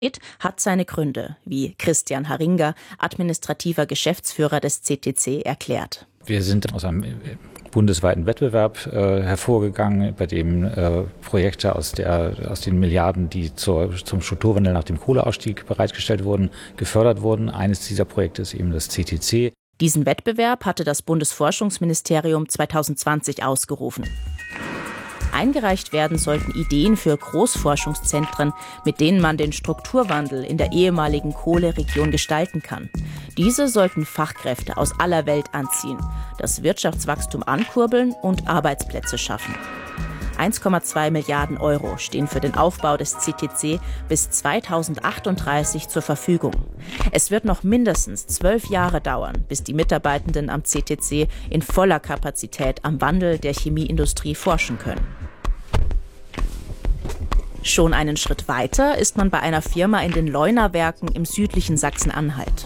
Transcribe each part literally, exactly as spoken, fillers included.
Hat seine Gründe, wie Christian Haringer, administrativer Geschäftsführer des C T C, erklärt. Wir sind aus einem bundesweiten Wettbewerb äh, hervorgegangen, bei dem äh, Projekte aus, der, aus den Milliarden, die zur, zum Strukturwandel nach dem Kohleausstieg bereitgestellt wurden, gefördert wurden. Eines dieser Projekte ist eben das C T C. Diesen Wettbewerb hatte das Bundesforschungsministerium zwanzig zwanzig ausgerufen. Eingereicht werden sollten Ideen für Großforschungszentren, mit denen man den Strukturwandel in der ehemaligen Kohleregion gestalten kann. Diese sollten Fachkräfte aus aller Welt anziehen, das Wirtschaftswachstum ankurbeln und Arbeitsplätze schaffen. eins Komma zwei Milliarden Euro stehen für den Aufbau des C T C bis zweitausendachtunddreißig zur Verfügung. Es wird noch mindestens zwölf Jahre dauern, bis die Mitarbeitenden am C T C in voller Kapazität am Wandel der Chemieindustrie forschen können. Schon einen Schritt weiter ist man bei einer Firma in den Leuna-Werken im südlichen Sachsen-Anhalt.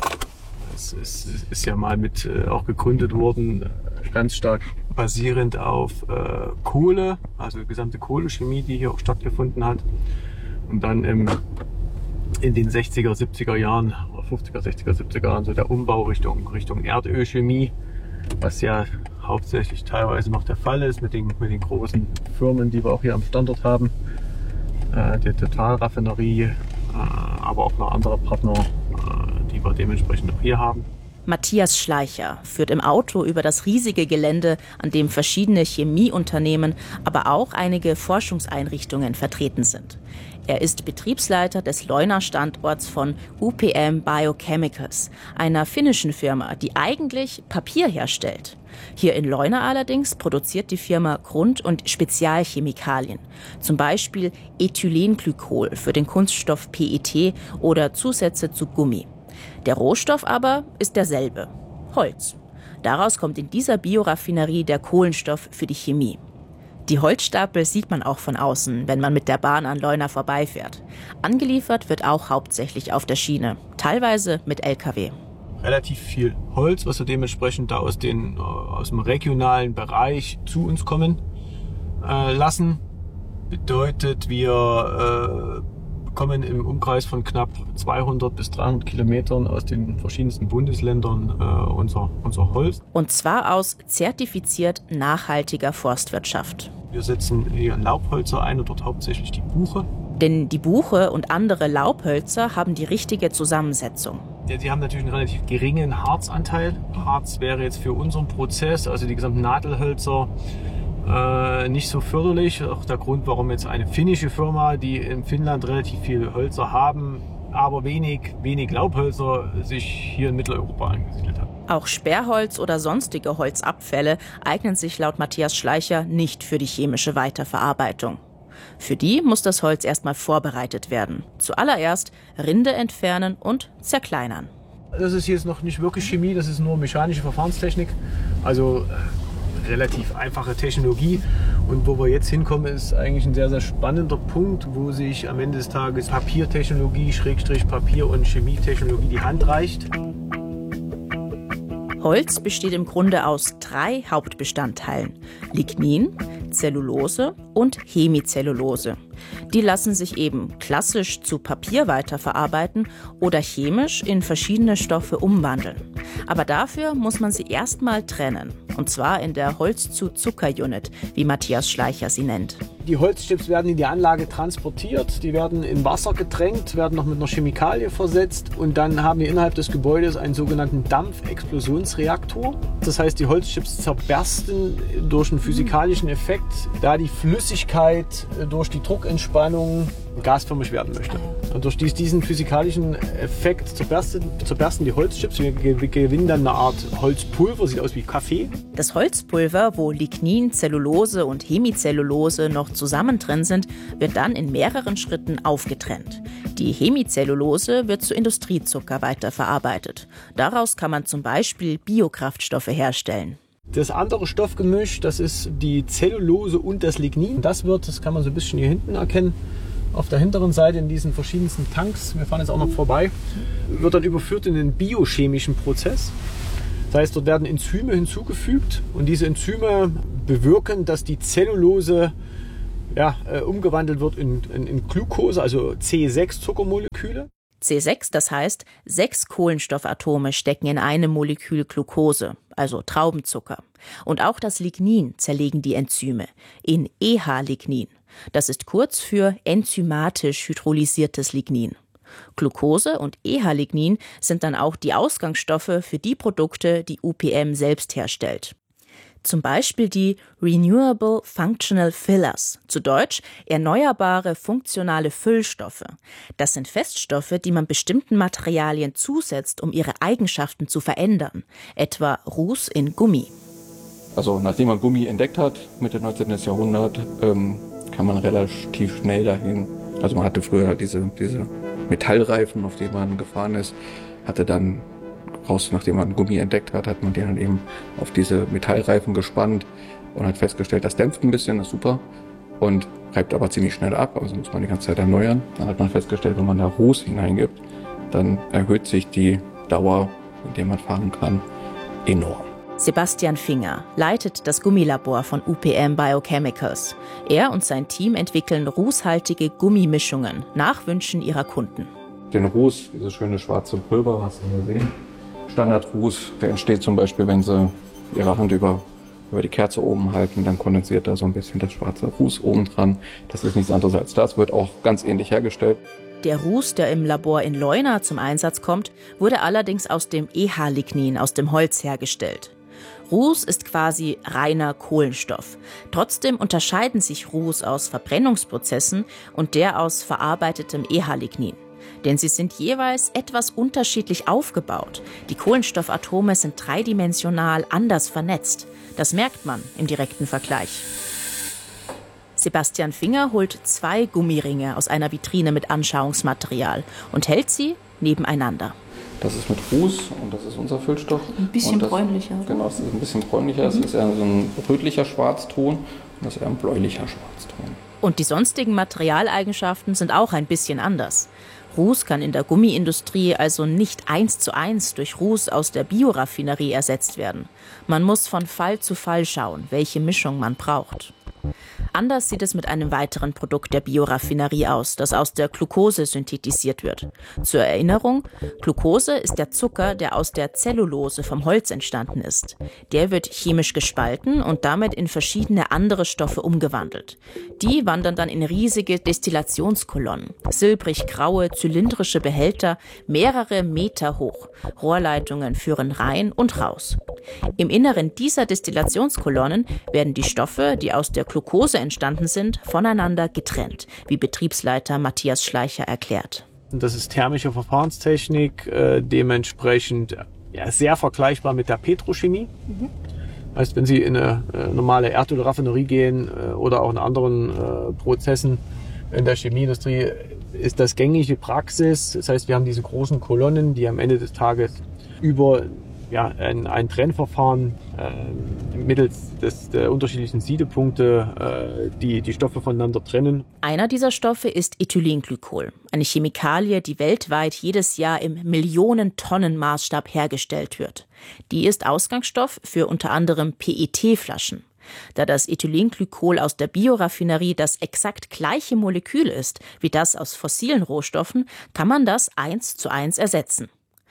Es ist, ist ja mal mit äh, auch gegründet worden, ganz stark basierend auf äh, Kohle, also die gesamte Kohlechemie, die hier auch stattgefunden hat. Und dann im, in den sechziger, siebziger Jahren, fünfziger, sechziger, siebziger Jahren so der Umbau Richtung, Richtung Erdölchemie, was ja hauptsächlich teilweise noch der Fall ist mit den, mit den großen Firmen, die wir auch hier am Standort haben. Äh, der Totalraffinerie, äh, aber auch noch andere Partner, äh, die wir dementsprechend auch hier haben. Matthias Schleicher führt im Auto über das riesige Gelände, an dem verschiedene Chemieunternehmen, aber auch einige Forschungseinrichtungen vertreten sind. Er ist Betriebsleiter des Leuna-Standorts von U P M Biochemicals, einer finnischen Firma, die eigentlich Papier herstellt. Hier in Leuna allerdings produziert die Firma Grund- und Spezialchemikalien, zum Beispiel Ethylenglykol für den Kunststoff P E T oder Zusätze zu Gummi. Der Rohstoff aber ist derselbe: Holz. Daraus kommt in dieser Bioraffinerie der Kohlenstoff für die Chemie. Die Holzstapel sieht man auch von außen, wenn man mit der Bahn an Leuna vorbeifährt. Angeliefert wird auch hauptsächlich auf der Schiene, teilweise mit L K W. Relativ viel Holz, was wir dementsprechend da aus, den, aus dem regionalen Bereich zu uns kommen äh, lassen. Bedeutet, wir äh, kommen im Umkreis von knapp zweihundert bis dreihundert Kilometern aus den verschiedensten Bundesländern äh, unser, unser Holz. Und zwar aus zertifiziert nachhaltiger Forstwirtschaft. Wir setzen hier Laubhölzer ein und dort hauptsächlich die Buche. Denn die Buche und andere Laubhölzer haben die richtige Zusammensetzung. Ja, die haben natürlich einen relativ geringen Harzanteil. Harz wäre jetzt für unseren Prozess, also die gesamten Nadelhölzer, äh, nicht so förderlich. Auch der Grund, warum jetzt eine finnische Firma, die in Finnland relativ viele Hölzer haben, aber wenig, wenig Laubhölzer, sich hier in Mitteleuropa angesiedelt hat. Auch Sperrholz oder sonstige Holzabfälle eignen sich laut Matthias Schleicher nicht für die chemische Weiterverarbeitung. Für die muss das Holz erstmal vorbereitet werden. Zuallererst Rinde entfernen und zerkleinern. Das ist jetzt noch nicht wirklich Chemie, das ist nur mechanische Verfahrenstechnik. Also äh, relativ einfache Technologie. Und wo wir jetzt hinkommen, ist eigentlich ein sehr, sehr spannender Punkt, wo sich am Ende des Tages Papiertechnologie, Schrägstrich Papier- und Chemietechnologie die Hand reicht. Holz besteht im Grunde aus drei Hauptbestandteilen: Lignin, Zellulose und Hemicellulose. Die lassen sich eben klassisch zu Papier weiterverarbeiten oder chemisch in verschiedene Stoffe umwandeln. Aber dafür muss man sie erstmal trennen. Und zwar in der Holz-zu-Zucker-Unit, wie Matthias Schleicher sie nennt. Die Holzchips werden in die Anlage transportiert, die werden in Wasser getränkt, werden noch mit einer Chemikalie versetzt und dann haben wir innerhalb des Gebäudes einen sogenannten Dampfexplosionsreaktor. Das heißt, die Holzchips zerbersten durch einen physikalischen Effekt, da die Flüssigkeit durch die Druckentspannung gasförmig werden möchte. Und durch diesen physikalischen Effekt zerbersten, zerbersten die Holzchips. Wir gewinnen dann eine Art Holzpulver, sieht aus wie Kaffee. Das Holzpulver, wo Lignin, Zellulose und Hemicellulose noch zusammen drin sind, wird dann in mehreren Schritten aufgetrennt. Die Hemicellulose wird zu Industriezucker weiterverarbeitet. Daraus kann man zum Beispiel Biokraftstoffe herstellen. Das andere Stoffgemisch, das ist die Zellulose und das Lignin. Das wird, das kann man so ein bisschen hier hinten erkennen, auf der hinteren Seite in diesen verschiedensten Tanks, wir fahren jetzt auch noch vorbei, wird dann überführt in den biochemischen Prozess. Das heißt, dort werden Enzyme hinzugefügt und diese Enzyme bewirken, dass die Zellulose ja, äh, umgewandelt wird in, in, in Glucose, also C sechs Zuckermoleküle. C sechs, das heißt, sechs Kohlenstoffatome stecken in einem Molekül Glucose, also Traubenzucker. Und auch das Lignin zerlegen die Enzyme in E H-Lignin. Das ist kurz für enzymatisch hydrolysiertes Lignin. Glucose und E H-Lignin sind dann auch die Ausgangsstoffe für die Produkte, die U P M selbst herstellt. Zum Beispiel die Renewable Functional Fillers, zu Deutsch erneuerbare funktionale Füllstoffe. Das sind Feststoffe, die man bestimmten Materialien zusetzt, um ihre Eigenschaften zu verändern, etwa Ruß in Gummi. Also nachdem man Gummi entdeckt hat, Mitte neunzehnten. Jahrhundert, ähm, kann man relativ schnell dahin, also man hatte früher diese, diese Metallreifen, auf denen man gefahren ist, hatte dann raus, nachdem man Gummi entdeckt hat, hat man den dann eben auf diese Metallreifen gespannt und hat festgestellt, das dämpft ein bisschen, das ist super und reibt aber ziemlich schnell ab, also muss man die ganze Zeit erneuern. Dann hat man festgestellt, wenn man da Ruß hineingibt, dann erhöht sich die Dauer, in der man fahren kann, enorm. Sebastian Finger leitet das Gummilabor von U P M Biochemicals. Er und sein Team entwickeln rußhaltige Gummimischungen nach Wünschen ihrer Kunden. Den Ruß, dieses schöne schwarze Pulver, was Sie hier sehen, Standardruß, der entsteht zum Beispiel, wenn Sie Ihre Hand über, über die Kerze oben halten, dann kondensiert da so ein bisschen das schwarze Ruß oben dran. Das ist nichts anderes als das, wird auch ganz ähnlich hergestellt. Der Ruß, der im Labor in Leuna zum Einsatz kommt, wurde allerdings aus dem E H-Lignin, aus dem Holz hergestellt. Ruß ist quasi reiner Kohlenstoff. Trotzdem unterscheiden sich Ruß aus Verbrennungsprozessen und der aus verarbeitetem E H-Lignin. Denn sie sind jeweils etwas unterschiedlich aufgebaut. Die Kohlenstoffatome sind dreidimensional anders vernetzt. Das merkt man im direkten Vergleich. Sebastian Finger holt zwei Gummiringe aus einer Vitrine mit Anschauungsmaterial und hält sie nebeneinander. Das ist mit Ruß und das ist unser Füllstoff. Ein bisschen das, bräunlicher. Genau, es ist ein bisschen bräunlicher. Es mhm. ist eher so ein rötlicher Schwarzton und das ist eher ein bläulicher Schwarzton. Und die sonstigen Materialeigenschaften sind auch ein bisschen anders. Ruß kann in der Gummiindustrie also nicht eins zu eins durch Ruß aus der Bioraffinerie ersetzt werden. Man muss von Fall zu Fall schauen, welche Mischung man braucht. Anders sieht es mit einem weiteren Produkt der Bioraffinerie aus, das aus der Glucose synthetisiert wird. Zur Erinnerung, Glucose ist der Zucker, der aus der Zellulose vom Holz entstanden ist. Der wird chemisch gespalten und damit in verschiedene andere Stoffe umgewandelt. Die wandern dann in riesige Destillationskolonnen, silbrig-graue, zylindrische Behälter, mehrere Meter hoch. Rohrleitungen führen rein und raus. Im Inneren dieser Destillationskolonnen werden die Stoffe, die aus der Glucose entstanden sind, voneinander getrennt, wie Betriebsleiter Matthias Schleicher erklärt. Das ist thermische Verfahrenstechnik, äh, dementsprechend ja, sehr vergleichbar mit der Petrochemie. Mhm. Heißt, wenn Sie in eine äh, normale Erdölraffinerie gehen äh, oder auch in anderen äh, Prozessen in der Chemieindustrie, ist das gängige Praxis. Das heißt, wir haben diese großen Kolonnen, die am Ende des Tages über ja, ein, ein Trennverfahren äh, mittels des, der unterschiedlichen Siedepunkte äh, die, die Stoffe voneinander trennen. Einer dieser Stoffe ist Ethylenglykol, eine Chemikalie, die weltweit jedes Jahr im Millionen-Tonnen-Maßstab hergestellt wird. Die ist Ausgangsstoff für unter anderem P E T-Flaschen. Da das Ethylenglykol aus der Bioraffinerie das exakt gleiche Molekül ist wie das aus fossilen Rohstoffen, kann man das eins zu eins ersetzen.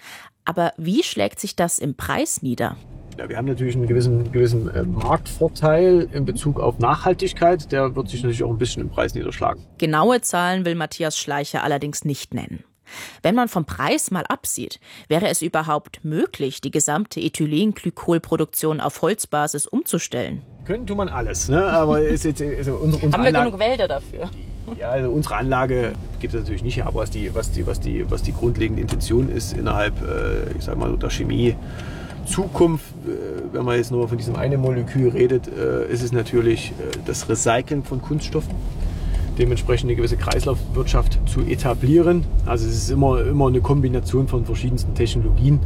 Aber wie schlägt sich das im Preis nieder? Ja, wir haben natürlich einen gewissen, gewissen äh, Marktvorteil in Bezug auf Nachhaltigkeit. Der wird sich natürlich auch ein bisschen im Preis niederschlagen. Genaue Zahlen will Matthias Schleicher allerdings nicht nennen. Wenn man vom Preis mal absieht, wäre es überhaupt möglich, die gesamte Ethylenglykolproduktion auf Holzbasis umzustellen? Können tut man alles, ne? Aber ist jetzt, also unsere, unsere haben wir Anlage, genug Wälder dafür? Ja, also unsere Anlage gibt es natürlich nicht, aber was die, was die, was die, was die grundlegende Intention ist innerhalb, äh, ich sag mal, der Chemie Zukunft, äh, wenn man jetzt nur von diesem einen Molekül redet, äh, ist es natürlich äh, das Recyceln von Kunststoffen. Dementsprechend eine gewisse Kreislaufwirtschaft zu etablieren. Also es ist immer, immer eine Kombination von verschiedensten Technologien,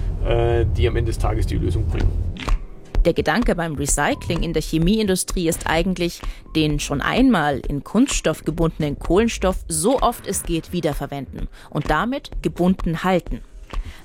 äh, die am Ende des Tages die Lösung bringen. Der Gedanke beim Recycling in der Chemieindustrie ist eigentlich, den schon einmal in Kunststoff gebundenen Kohlenstoff so oft es geht wiederverwenden und damit gebunden halten.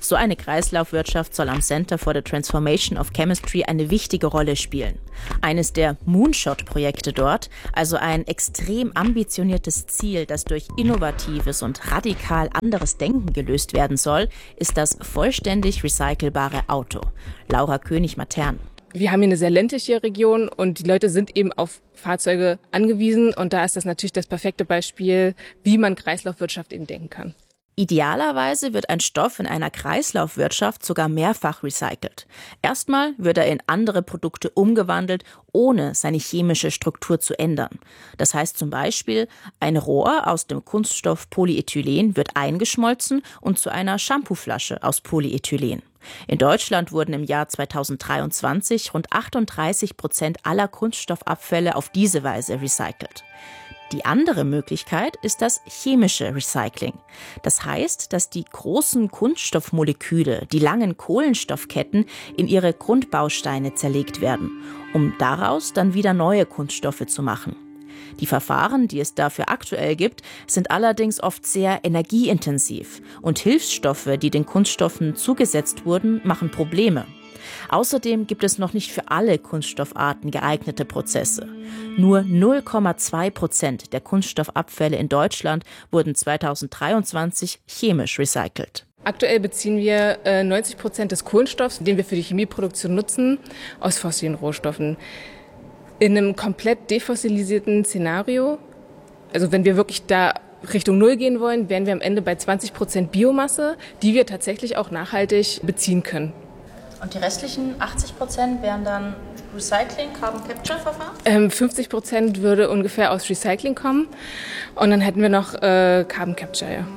So eine Kreislaufwirtschaft soll am Center for the Transformation of Chemistry eine wichtige Rolle spielen. Eines der Moonshot-Projekte dort, also ein extrem ambitioniertes Ziel, das durch innovatives und radikal anderes Denken gelöst werden soll, ist das vollständig recycelbare Auto. Laura König-Matern. Wir haben hier eine sehr ländliche Region und die Leute sind eben auf Fahrzeuge angewiesen. Und da ist das natürlich das perfekte Beispiel, wie man Kreislaufwirtschaft eben denken kann. Idealerweise wird ein Stoff in einer Kreislaufwirtschaft sogar mehrfach recycelt. Erstmal wird er in andere Produkte umgewandelt, ohne seine chemische Struktur zu ändern. Das heißt zum Beispiel, ein Rohr aus dem Kunststoff Polyethylen wird eingeschmolzen und zu einer Shampooflasche aus Polyethylen. In Deutschland wurden im Jahr zweitausenddreiundzwanzig rund achtunddreißig Prozent aller Kunststoffabfälle auf diese Weise recycelt. Die andere Möglichkeit ist das chemische Recycling. Das heißt, dass die großen Kunststoffmoleküle, die langen Kohlenstoffketten, in ihre Grundbausteine zerlegt werden, um daraus dann wieder neue Kunststoffe zu machen. Die Verfahren, die es dafür aktuell gibt, sind allerdings oft sehr energieintensiv und Hilfsstoffe, die den Kunststoffen zugesetzt wurden, machen Probleme. Außerdem gibt es noch nicht für alle Kunststoffarten geeignete Prozesse. Nur null Komma zwei Prozent der Kunststoffabfälle in Deutschland wurden zweitausenddreiundzwanzig chemisch recycelt. Aktuell beziehen wir äh, neunzig Prozent des Kohlenstoffs, den wir für die Chemieproduktion nutzen, aus fossilen Rohstoffen. In einem komplett defossilisierten Szenario, also wenn wir wirklich da Richtung Null gehen wollen, wären wir am Ende bei zwanzig Prozent Biomasse, die wir tatsächlich auch nachhaltig beziehen können. Und die restlichen achtzig Prozent wären dann Recycling, Carbon Capture Verfahren? Ähm, fünfzig Prozent würde ungefähr aus Recycling kommen und dann hätten wir noch äh, Carbon Capture, ja.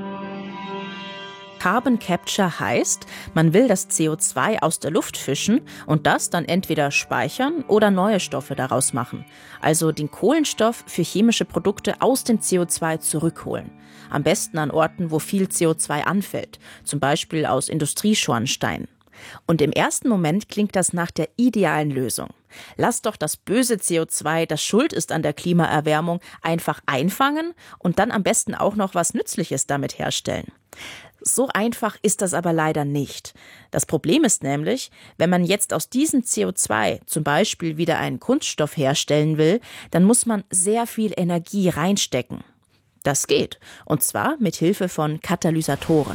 Carbon Capture heißt, man will das C O zwei aus der Luft fischen und das dann entweder speichern oder neue Stoffe daraus machen. Also den Kohlenstoff für chemische Produkte aus dem C O zwei zurückholen. Am besten an Orten, wo viel C O zwei anfällt, zum Beispiel aus Industrieschornsteinen. Und im ersten Moment klingt das nach der idealen Lösung. Lass doch das böse C O zwei, das schuld ist an der Klimaerwärmung, einfach einfangen und dann am besten auch noch was Nützliches damit herstellen. So einfach ist das aber leider nicht. Das Problem ist nämlich, wenn man jetzt aus diesem C O zwei zum Beispiel wieder einen Kunststoff herstellen will, dann muss man sehr viel Energie reinstecken. Das geht, und zwar mit Hilfe von Katalysatoren.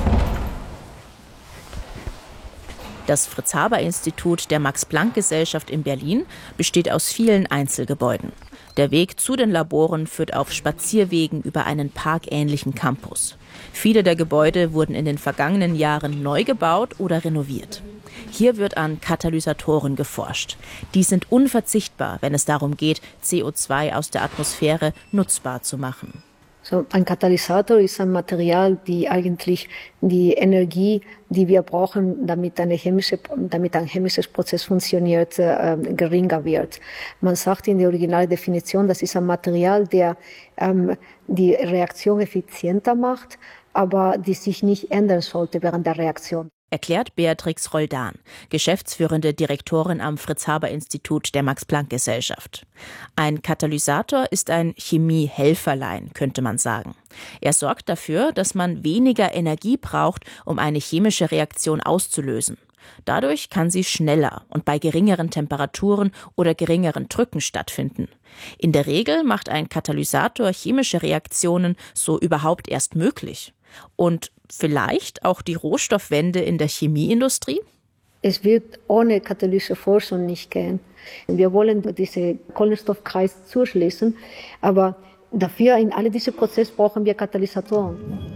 Das Fritz-Haber-Institut der Max-Planck-Gesellschaft in Berlin besteht aus vielen Einzelgebäuden. Der Weg zu den Laboren führt auf Spazierwegen über einen parkähnlichen Campus. Viele der Gebäude wurden in den vergangenen Jahren neu gebaut oder renoviert. Hier wird an Katalysatoren geforscht. Die sind unverzichtbar, wenn es darum geht, C O zwei aus der Atmosphäre nutzbar zu machen. So, ein Katalysator ist ein Material, die eigentlich die Energie, die wir brauchen, damit, eine chemische, damit ein chemisches Prozess funktioniert, äh, geringer wird. Man sagt in der Originaldefinition, das ist ein Material, der ähm, die Reaktion effizienter macht, aber die sich nicht ändern sollte während der Reaktion. Erklärt Beatrix Roldan, geschäftsführende Direktorin am Fritz-Haber-Institut der Max-Planck-Gesellschaft. Ein Katalysator ist ein Chemiehelferlein, könnte man sagen. Er sorgt dafür, dass man weniger Energie braucht, um eine chemische Reaktion auszulösen. Dadurch kann sie schneller und bei geringeren Temperaturen oder geringeren Drücken stattfinden. In der Regel macht ein Katalysator chemische Reaktionen so überhaupt erst möglich. Und vielleicht auch die Rohstoffwende in der Chemieindustrie? Es wird ohne katalytische Forschung nicht gehen. Wir wollen diesen Kohlenstoffkreis zuschließen, aber dafür in alle diese Prozesse brauchen wir Katalysatoren.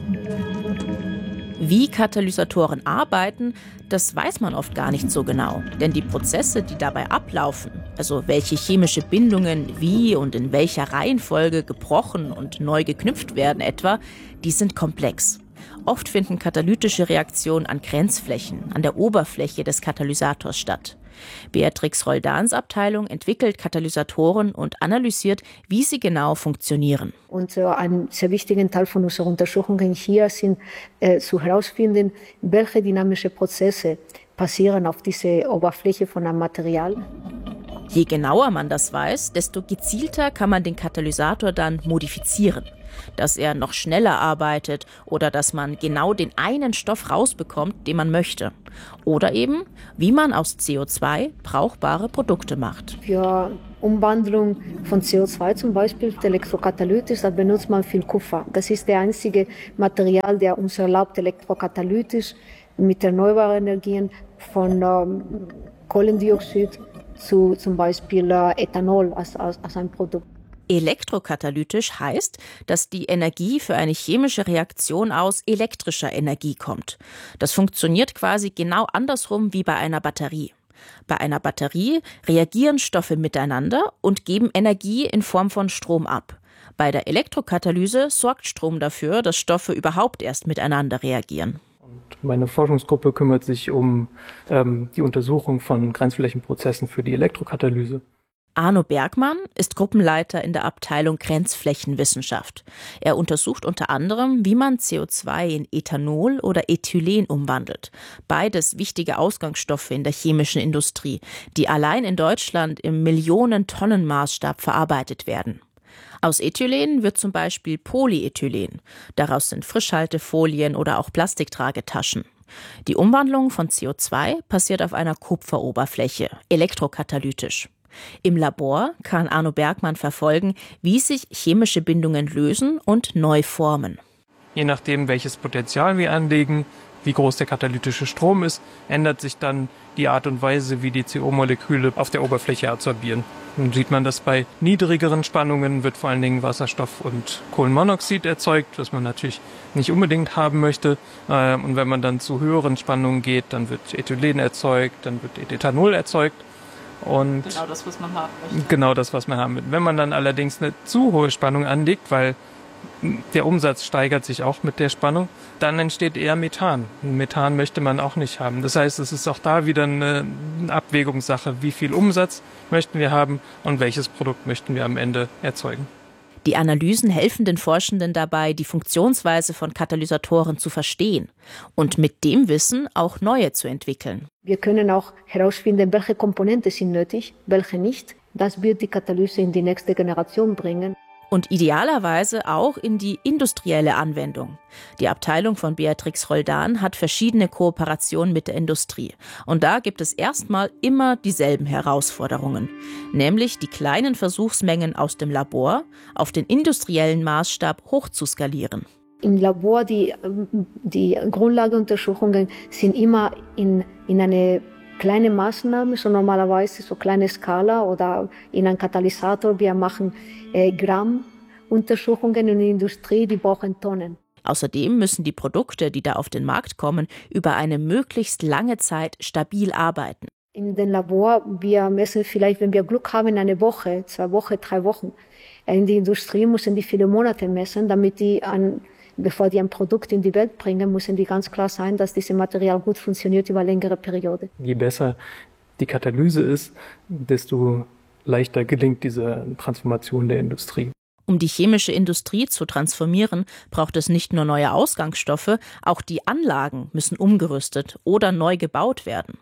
Wie Katalysatoren arbeiten, das weiß man oft gar nicht so genau. Denn die Prozesse, die dabei ablaufen, also welche chemische Bindungen wie und in welcher Reihenfolge gebrochen und neu geknüpft werden etwa, die sind komplex. Oft finden katalytische Reaktionen an Grenzflächen, an der Oberfläche des Katalysators statt. Beatrix Roldans Abteilung entwickelt Katalysatoren und analysiert, wie sie genau funktionieren. Und äh, ein sehr wichtiger Teil von unseren Untersuchungen hier sind äh, zu herausfinden, welche dynamische Prozesse passieren auf dieser Oberfläche von einem Material. Je genauer man das weiß, desto gezielter kann man den Katalysator dann modifizieren. Dass er noch schneller arbeitet oder dass man genau den einen Stoff rausbekommt, den man möchte. Oder eben, wie man aus C O zwei brauchbare Produkte macht. Für Umwandlung von C O zwei zum Beispiel elektrokatalytisch, da benutzt man viel Kupfer. Das ist der einzige Material, der uns erlaubt, elektrokatalytisch mit erneuerbaren Energien von ähm, Kohlendioxid zu zum Beispiel äh, Ethanol als, als, als ein Produkt. Elektrokatalytisch heißt, dass die Energie für eine chemische Reaktion aus elektrischer Energie kommt. Das funktioniert quasi genau andersrum wie bei einer Batterie. Bei einer Batterie reagieren Stoffe miteinander und geben Energie in Form von Strom ab. Bei der Elektrokatalyse sorgt Strom dafür, dass Stoffe überhaupt erst miteinander reagieren. Meine Forschungsgruppe kümmert sich um ähm, die Untersuchung von Grenzflächenprozessen für die Elektrokatalyse. Arno Bergmann ist Gruppenleiter in der Abteilung Grenzflächenwissenschaft. Er untersucht unter anderem, wie man C O zwei in Ethanol oder Ethylen umwandelt. Beides wichtige Ausgangsstoffe in der chemischen Industrie, die allein in Deutschland im Millionen-Tonnen-Maßstab verarbeitet werden. Aus Ethylen wird zum Beispiel Polyethylen. Daraus sind Frischhaltefolien oder auch Plastiktragetaschen. Die Umwandlung von C O zwei passiert auf einer Kupferoberfläche, elektrokatalytisch. Im Labor kann Arno Bergmann verfolgen, wie sich chemische Bindungen lösen und neu formen. Je nachdem, welches Potenzial wir anlegen, wie groß der katalytische Strom ist, ändert sich dann die Art und Weise, wie die C O-Moleküle auf der Oberfläche absorbieren. Dann sieht man, dass bei niedrigeren Spannungen wird vor allen Dingen Wasserstoff und Kohlenmonoxid erzeugt, was man natürlich nicht unbedingt haben möchte. Und wenn man dann zu höheren Spannungen geht, dann wird Ethylen erzeugt, dann wird Ethanol erzeugt. Und genau das, was man haben möchte. Genau das, was man haben will. Wenn man dann allerdings eine zu hohe Spannung anlegt, weil der Umsatz steigert sich auch mit der Spannung, dann entsteht eher Methan. Methan möchte man auch nicht haben. Das heißt, es ist auch da wieder eine Abwägungssache, wie viel Umsatz möchten wir haben und welches Produkt möchten wir am Ende erzeugen. Die Analysen helfen den Forschenden dabei, die Funktionsweise von Katalysatoren zu verstehen und mit dem Wissen auch neue zu entwickeln. Wir können auch herausfinden, welche Komponenten sind nötig, welche nicht. Das wird die Katalyse in die nächste Generation bringen. Und idealerweise auch in die industrielle Anwendung. Die Abteilung von Beatrix Roldan hat verschiedene Kooperationen mit der Industrie. Und da gibt es erstmal immer dieselben Herausforderungen. Nämlich die kleinen Versuchsmengen aus dem Labor auf den industriellen Maßstab hochzuskalieren. Im Labor, die, die Grundlageuntersuchungen sind immer in, in eine kleine Maßnahme, so normalerweise so kleine Skala oder in einem Katalysator. Wir machen äh, Gramm-Untersuchungen in der Industrie, die brauchen Tonnen. Außerdem müssen die Produkte, die da auf den Markt kommen, über eine möglichst lange Zeit stabil arbeiten. In dem Labor, wir messen vielleicht, wenn wir Glück haben, eine Woche, zwei Wochen, drei Wochen. In der Industrie müssen die viele Monate messen, damit die an Bevor die ein Produkt in die Welt bringen, müssen die ganz klar sein, dass dieses Material gut funktioniert über längere Periode. Je besser die Katalyse ist, desto leichter gelingt diese Transformation der Industrie. Um die chemische Industrie zu transformieren, braucht es nicht nur neue Ausgangsstoffe, auch die Anlagen müssen umgerüstet oder neu gebaut werden.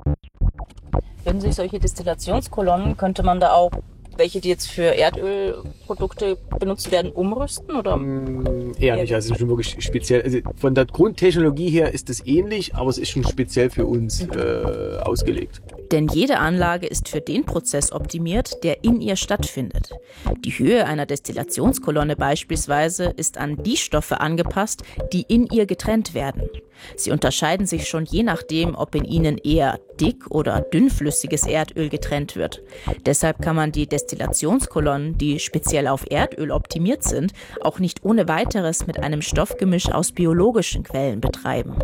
Wenn sich solche Destillationskolonnen, könnte man da auch welche, die jetzt für Erdölprodukte benutzt werden, umrüsten? Oder? Mm, eher nicht, also es ist schon wirklich speziell. Also von der Grundtechnologie her ist es ähnlich, aber es ist schon speziell für uns äh, ausgelegt. Denn jede Anlage ist für den Prozess optimiert, der in ihr stattfindet. Die Höhe einer Destillationskolonne beispielsweise ist an die Stoffe angepasst, die in ihr getrennt werden. Sie unterscheiden sich schon je nachdem, ob in ihnen eher dick- oder dünnflüssiges Erdöl getrennt wird. Deshalb kann man die Destillationskolonnen, die speziell auf Erdöl optimiert sind, auch nicht ohne weiteres mit einem Stoffgemisch aus biologischen Quellen betreiben.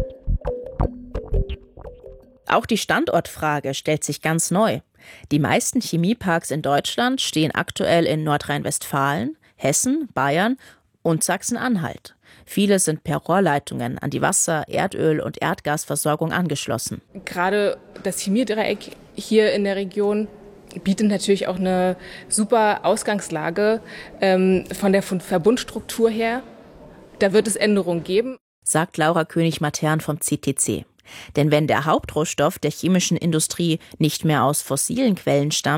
Auch die Standortfrage stellt sich ganz neu. Die meisten Chemieparks in Deutschland stehen aktuell in Nordrhein-Westfalen, Hessen, Bayern und Sachsen-Anhalt. Viele sind per Rohrleitungen an die Wasser-, Erdöl- und Erdgasversorgung angeschlossen. Gerade das Chemiedreieck hier in der Region bietet natürlich auch eine super Ausgangslage ähm, von der Verbundstruktur her. Da wird es Änderungen geben, sagt Laura König-Matern vom C T C. Denn wenn der Hauptrohstoff der chemischen Industrie nicht mehr aus fossilen Quellen stammt,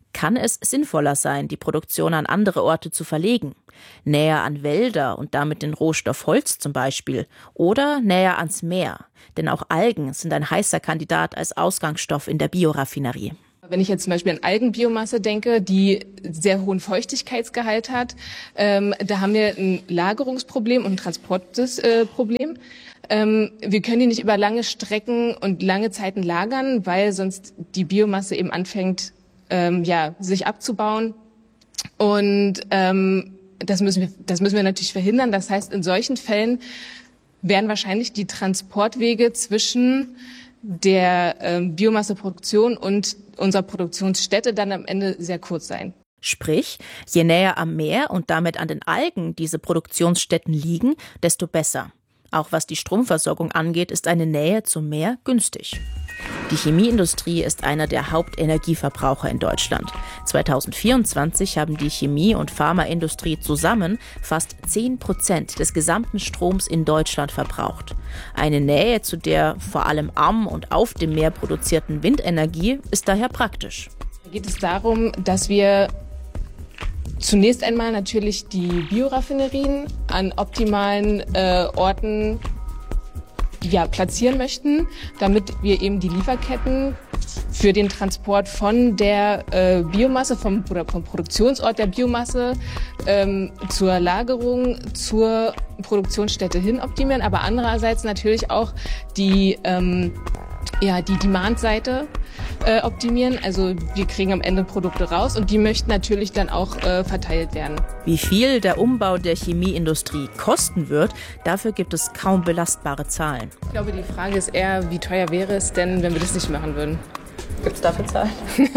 Kann es sinnvoller sein, die Produktion an andere Orte zu verlegen? Näher an Wälder und damit den Rohstoff Holz zum Beispiel oder näher ans Meer? Denn auch Algen sind ein heißer Kandidat als Ausgangsstoff in der Bioraffinerie. Wenn ich jetzt zum Beispiel an Algenbiomasse denke, die sehr hohen Feuchtigkeitsgehalt hat, ähm, da haben wir ein Lagerungsproblem und ein Transportproblem. Ähm, wir können die nicht über lange Strecken und lange Zeiten lagern, weil sonst die Biomasse eben anfängt, ähm, ja, sich abzubauen. Und ähm, das müssen wir, das müssen wir natürlich verhindern. Das heißt, in solchen Fällen werden wahrscheinlich die Transportwege zwischen der ähm, Biomasseproduktion und unserer Produktionsstätte dann am Ende sehr kurz sein. Sprich, je näher am Meer und damit an den Algen diese Produktionsstätten liegen, desto besser. Auch was die Stromversorgung angeht, ist eine Nähe zum Meer günstig. Die Chemieindustrie ist einer der Hauptenergieverbraucher in Deutschland. zweitausendvierundzwanzig haben die Chemie- und Pharmaindustrie zusammen fast zehn Prozent des gesamten Stroms in Deutschland verbraucht. Eine Nähe zu der vor allem am und auf dem Meer produzierten Windenergie ist daher praktisch. Da geht es darum, dass wir zunächst einmal natürlich die Bioraffinerien an optimalen äh, Orten ja, platzieren möchten, damit wir eben die Lieferketten für den Transport von der äh, Biomasse, vom, oder vom Produktionsort der Biomasse ähm, zur Lagerung, zur Produktionsstätte hin optimieren, aber andererseits natürlich auch die, ähm, ja, die Demand-Seite äh, optimieren. Also wir kriegen am Ende Produkte raus und die möchten natürlich dann auch äh, verteilt werden. Wie viel der Umbau der Chemieindustrie kosten wird, dafür gibt es kaum belastbare Zahlen. Ich glaube, die Frage ist eher, wie teuer wäre es denn, wenn wir das nicht machen würden? Gibt es dafür Zahlen?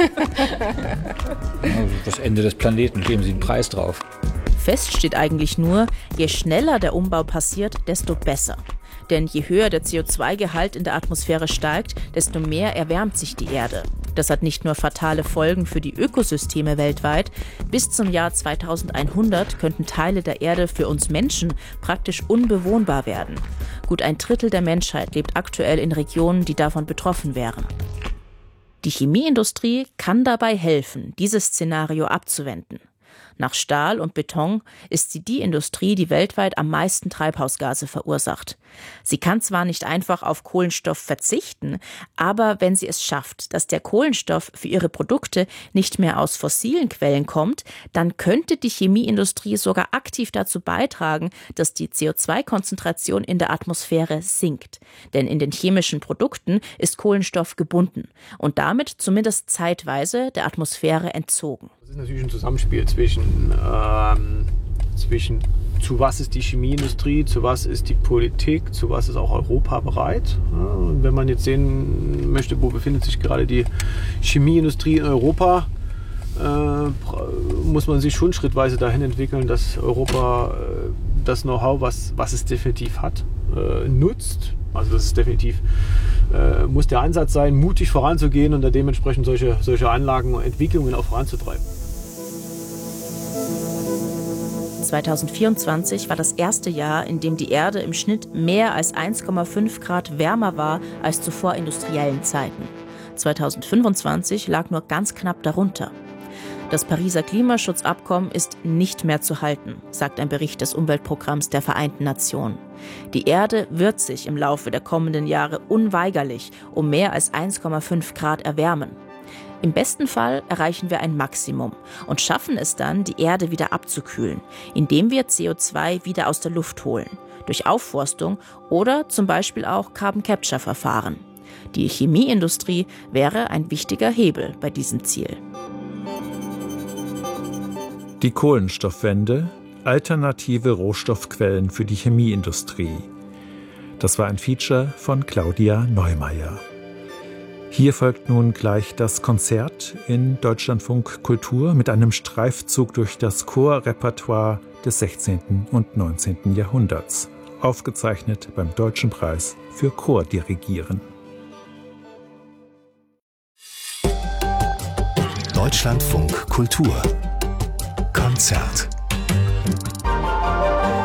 Also das Ende des Planeten, geben Sie einen Preis drauf. Fest steht eigentlich nur, je schneller der Umbau passiert, desto besser. Denn je höher der C O zwei Gehalt in der Atmosphäre steigt, desto mehr erwärmt sich die Erde. Das hat nicht nur fatale Folgen für die Ökosysteme weltweit. Bis zum Jahr zweitausendeinhundert könnten Teile der Erde für uns Menschen praktisch unbewohnbar werden. Gut ein Drittel der Menschheit lebt aktuell in Regionen, die davon betroffen wären. Die Chemieindustrie kann dabei helfen, dieses Szenario abzuwenden. Nach Stahl und Beton ist sie die Industrie, die weltweit am meisten Treibhausgase verursacht. Sie kann zwar nicht einfach auf Kohlenstoff verzichten, aber wenn sie es schafft, dass der Kohlenstoff für ihre Produkte nicht mehr aus fossilen Quellen kommt, dann könnte die Chemieindustrie sogar aktiv dazu beitragen, dass die C O zwei Konzentration in der Atmosphäre sinkt. Denn in den chemischen Produkten ist Kohlenstoff gebunden und damit zumindest zeitweise der Atmosphäre entzogen. Das ist natürlich ein Zusammenspiel zwischen, ähm, zwischen zu was ist die Chemieindustrie, zu was ist die Politik, zu was ist auch Europa bereit. Ja, und wenn man jetzt sehen möchte, wo befindet sich gerade die Chemieindustrie in Europa, äh, muss man sich schon schrittweise dahin entwickeln, dass Europa äh, das Know-how, was, was es definitiv hat, äh, nutzt. Also das ist definitiv, äh, muss der Ansatz sein, mutig voranzugehen und da dementsprechend solche, solche Anlagen und Entwicklungen auch voranzutreiben. zweitausendvierundzwanzig war das erste Jahr, in dem die Erde im Schnitt mehr als eins Komma fünf Grad wärmer war als zu vorindustriellen Zeiten. zweitausendfünfundzwanzig lag nur ganz knapp darunter. Das Pariser Klimaschutzabkommen ist nicht mehr zu halten, sagt ein Bericht des Umweltprogramms der Vereinten Nationen. Die Erde wird sich im Laufe der kommenden Jahre unweigerlich um mehr als eins Komma fünf Grad erwärmen. Im besten Fall erreichen wir ein Maximum und schaffen es dann, die Erde wieder abzukühlen, indem wir C O zwei wieder aus der Luft holen, durch Aufforstung oder zum Beispiel auch Carbon-Capture-Verfahren. Die Chemieindustrie wäre ein wichtiger Hebel bei diesem Ziel. Die Kohlenstoffwende, alternative Rohstoffquellen für die Chemieindustrie. Das war ein Feature von Claudia Neumeier. Hier folgt nun gleich das Konzert in Deutschlandfunk Kultur mit einem Streifzug durch das Chorrepertoire des sechzehnten und neunzehnten Jahrhunderts, aufgezeichnet beim Deutschen Preis für Chordirigieren. Deutschlandfunk Kultur Konzert.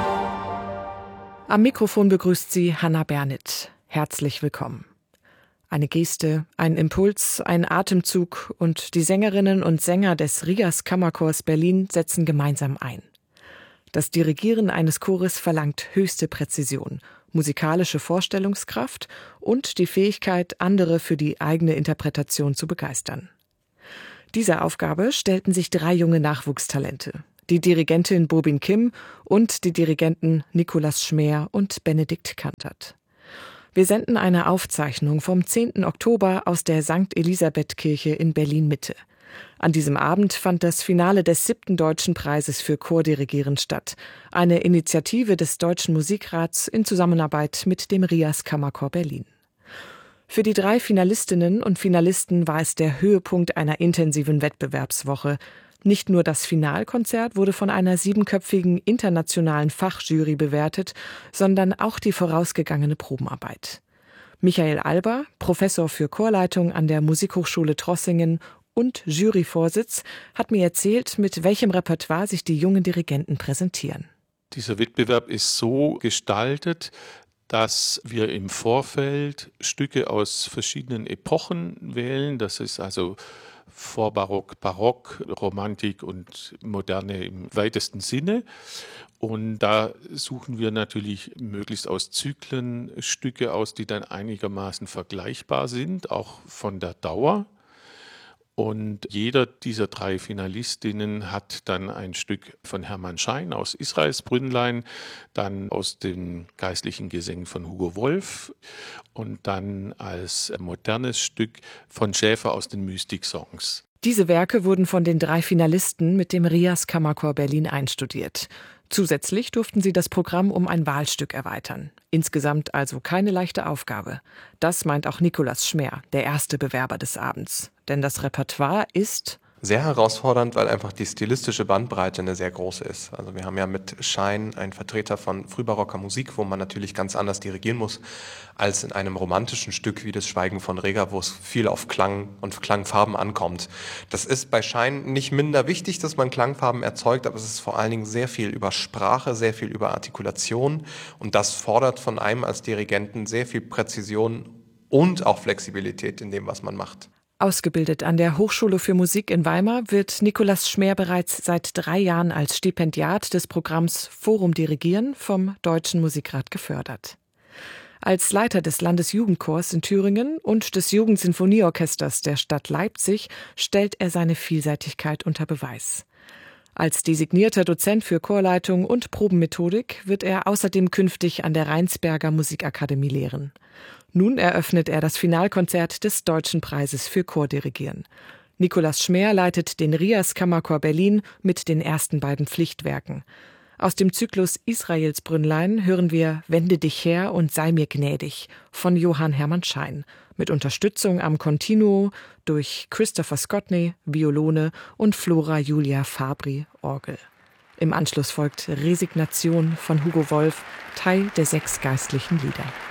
Am Mikrofon begrüßt Sie Hanna Bernit. Herzlich willkommen. Eine Geste, ein Impuls, ein Atemzug und die Sängerinnen und Sänger des Rias Kammerchors Berlin setzen gemeinsam ein. Das Dirigieren eines Chores verlangt höchste Präzision, musikalische Vorstellungskraft und die Fähigkeit, andere für die eigene Interpretation zu begeistern. Dieser Aufgabe stellten sich drei junge Nachwuchstalente, die Dirigentin Bobin Kim und die Dirigenten Nikolaus Schmeer und Benedikt Kantert. Wir senden eine Aufzeichnung vom zehnten Oktober aus der Sankt Elisabeth-Kirche in Berlin-Mitte. An diesem Abend fand das Finale des siebten Deutschen Preises für Chordirigieren statt, eine Initiative des Deutschen Musikrats in Zusammenarbeit mit dem Rias Kammerchor Berlin. Für die drei Finalistinnen und Finalisten war es der Höhepunkt einer intensiven Wettbewerbswoche. Nicht nur das Finalkonzert wurde von einer siebenköpfigen internationalen Fachjury bewertet, sondern auch die vorausgegangene Probenarbeit. Michael Alber, Professor für Chorleitung an der Musikhochschule Trossingen und Juryvorsitz, hat mir erzählt, mit welchem Repertoire sich die jungen Dirigenten präsentieren. Dieser Wettbewerb ist so gestaltet, dass wir im Vorfeld Stücke aus verschiedenen Epochen wählen. Das ist also Vorbarock, Barock, Romantik und Moderne im weitesten Sinne. Und da suchen wir natürlich möglichst aus Zyklen Stücke aus, die dann einigermaßen vergleichbar sind, auch von der Dauer. Und jeder dieser drei Finalistinnen hat dann ein Stück von Hermann Schein aus Israels Brünnlein, dann aus den geistlichen Gesängen von Hugo Wolf und dann als modernes Stück von Schäfer aus den Mystik-Songs. Diese Werke wurden von den drei Finalisten mit dem Rias Kammerchor Berlin einstudiert. Zusätzlich durften sie das Programm um ein Wahlstück erweitern. Insgesamt also keine leichte Aufgabe. Das meint auch Nikolaus Schmeer, der erste Bewerber des Abends. Denn das Repertoire ist sehr herausfordernd, weil einfach die stilistische Bandbreite eine sehr große ist. Also wir haben ja mit Schein einen Vertreter von frühbarocker Musik, wo man natürlich ganz anders dirigieren muss, als in einem romantischen Stück wie das Schweigen von Rega, wo es viel auf Klang und Klangfarben ankommt. Das ist bei Schein nicht minder wichtig, dass man Klangfarben erzeugt, aber es ist vor allen Dingen sehr viel über Sprache, sehr viel über Artikulation und das fordert von einem als Dirigenten sehr viel Präzision und auch Flexibilität in dem, was man macht. Ausgebildet an der Hochschule für Musik in Weimar wird Nikolaus Schmeer bereits seit drei Jahren als Stipendiat des Programms Forum Dirigieren vom Deutschen Musikrat gefördert. Als Leiter des Landesjugendchors in Thüringen und des Jugendsinfonieorchesters der Stadt Leipzig stellt er seine Vielseitigkeit unter Beweis. Als designierter Dozent für Chorleitung und Probenmethodik wird er außerdem künftig an der Rheinsberger Musikakademie lehren. Nun eröffnet er das Finalkonzert des Deutschen Preises für Chordirigieren. Nikolaus Schmeer leitet den Rias Kammerchor Berlin mit den ersten beiden Pflichtwerken. Aus dem Zyklus Israels Brünnlein hören wir Wende dich her und sei mir gnädig von Johann Hermann Schein mit Unterstützung am Continuo durch Christopher Scotney, Violone und Flora Julia Fabri, Orgel. Im Anschluss folgt Resignation von Hugo Wolf, Teil der sechs geistlichen Lieder.